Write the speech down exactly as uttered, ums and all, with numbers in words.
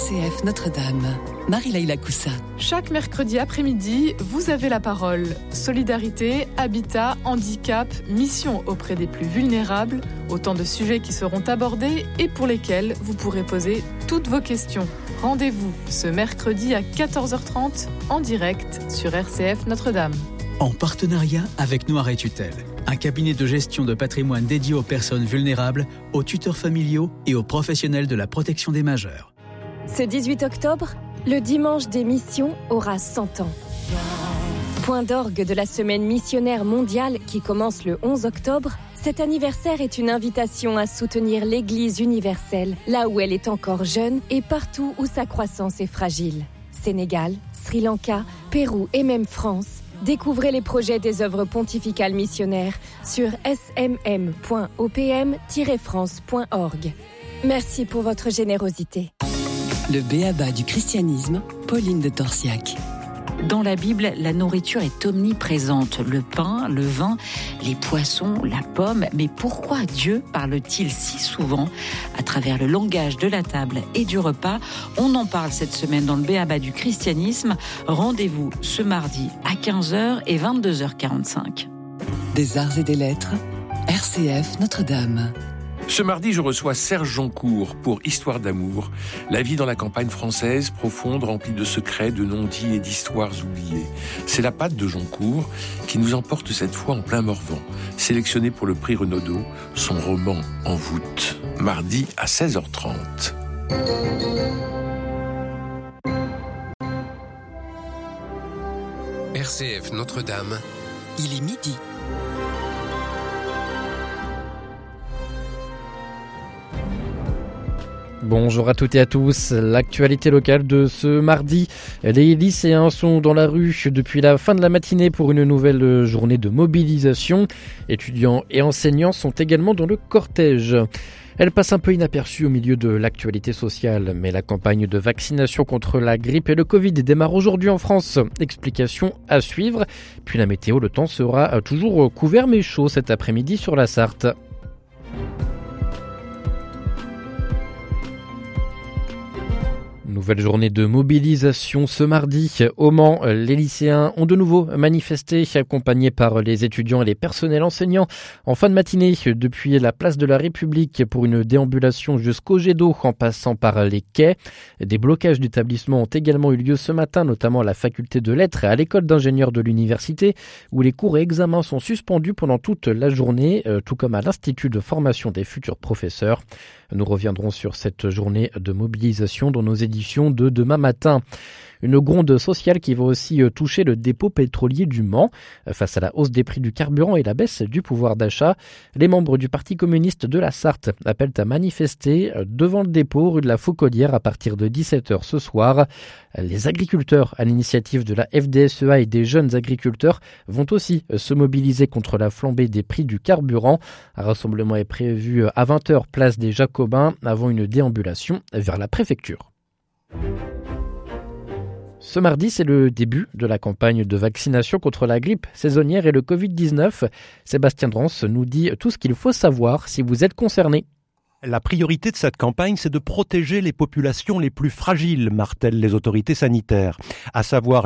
C F Notre-Dame. Marie-Laïla Coussa. Chaque mercredi après-midi, vous avez la parole. Solidarité, habitat, handicap, mission auprès des plus vulnérables, autant de sujets qui seront abordés et pour lesquels vous pourrez poser toutes vos questions. Rendez-vous ce mercredi à quatorze heures trente en direct sur R C F Notre-Dame. En partenariat avec Noir et Tutelle, un cabinet de gestion de patrimoine dédié aux personnes vulnérables, aux tuteurs familiaux et aux professionnels de la protection des majeurs. Ce dix-huit octobre, le dimanche des missions aura cent ans. Point d'orgue de la semaine missionnaire mondiale qui commence le onze octobre, cet anniversaire est une invitation à soutenir l'Église universelle, là où elle est encore jeune et partout où sa croissance est fragile. Sénégal, Sri Lanka, Pérou et même France. Découvrez les projets des œuvres pontificales missionnaires sur s m m point o p m tiret france point org. Merci pour votre générosité. Le b.a.-ba du christianisme, Pauline de Torsiac. Dans la Bible, la nourriture est omniprésente. Le pain, le vin, les poissons, la pomme. Mais pourquoi Dieu parle-t-il si souvent à travers le langage de la table et du repas? On en parle cette semaine dans le b.a.-ba du christianisme. Rendez-vous ce mardi à quinze heures et vingt-deux heures quarante-cinq. Des arts et des lettres, R C F Notre-Dame. Ce mardi, je reçois Serge Joncourt pour Histoire d'amour, la vie dans la campagne française, profonde, remplie de secrets, de non-dits et d'histoires oubliées. C'est la patte de Joncourt qui nous emporte cette fois en plein Morvan, sélectionné pour le prix Renaudot, son roman En voûte, mardi à seize heures trente. R C F Notre-Dame, il est midi. Bonjour à toutes et à tous. L'actualité locale de ce mardi. Les lycéens sont dans la rue depuis la fin de la matinée pour une nouvelle journée de mobilisation. Étudiants et enseignants sont également dans le cortège. Elle passe un peu inaperçue au milieu de l'actualité sociale, mais la campagne de vaccination contre la grippe et le Covid démarre aujourd'hui en France. Explication à suivre. Puis la météo, le temps sera toujours couvert mais chaud cet après-midi sur la Sarthe. Nouvelle journée de mobilisation ce mardi. Au Mans, les lycéens ont de nouveau manifesté, accompagnés par les étudiants et les personnels enseignants, en fin de matinée depuis la place de la République pour une déambulation jusqu'au jet d'eau en passant par les quais. Des blocages d'établissements ont également eu lieu ce matin, notamment à la faculté de lettres et à l'école d'ingénieurs de l'université, où les cours et examens sont suspendus pendant toute la journée, tout comme à l'Institut de formation des futurs professeurs. Nous reviendrons sur cette journée de mobilisation dans nos éditions de demain matin. Une gronde sociale qui va aussi toucher le dépôt pétrolier du Mans. Face à la hausse des prix du carburant et la baisse du pouvoir d'achat, les membres du Parti communiste de la Sarthe appellent à manifester devant le dépôt rue de la Fauconnière à partir de dix-sept heures ce soir. Les agriculteurs, à l'initiative de la F D S E A et des jeunes agriculteurs, vont aussi se mobiliser contre la flambée des prix du carburant. Un rassemblement est prévu à vingt heures place des Jacobins avant une déambulation vers la préfecture. Ce mardi, c'est le début de la campagne de vaccination contre la grippe saisonnière et le covid dix-neuf. Sébastien Drance nous dit tout ce qu'il faut savoir si vous êtes concerné. La priorité de cette campagne, c'est de protéger les populations les plus fragiles, martèlent les autorités sanitaires, à savoir